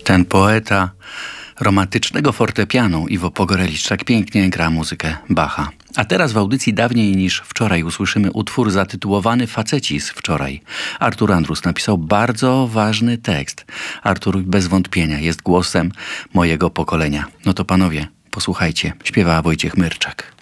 Ten poeta romantycznego fortepianu Iwo Pogorelicz tak pięknie gra muzykę Bacha. A teraz w audycji Dawniej niż wczoraj usłyszymy utwór zatytułowany Faceci z wczoraj. Artur Andrus napisał bardzo ważny tekst. Artur bez wątpienia jest głosem mojego pokolenia. No to panowie, posłuchajcie, śpiewa Wojciech Myrczak.